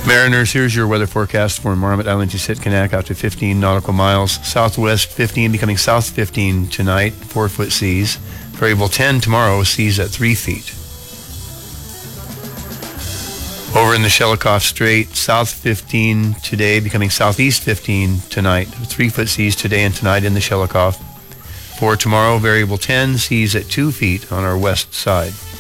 Mariners, here's your weather forecast for Marmot Island to Sitkinak out to 15 nautical miles. Southwest 15, becoming south 15 tonight, 4-foot seas. Variable 10 tomorrow, seas at 3 feet. Over in the Shelikof Strait, south 15 today, becoming southeast 15 tonight. 3-foot seas today and tonight in the Shelikof. For tomorrow, variable 10, seas at 2 feet on our west side.